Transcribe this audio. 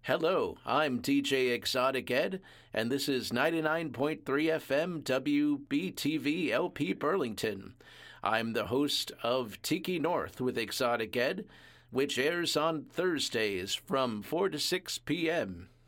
Hello, I'm DJ Exotic Ed, and this is 99.3 FM WBTV LP Burlington. I'm the host of Tiki North with Exotic Ed, which airs on Thursdays from 4 to 6 p.m.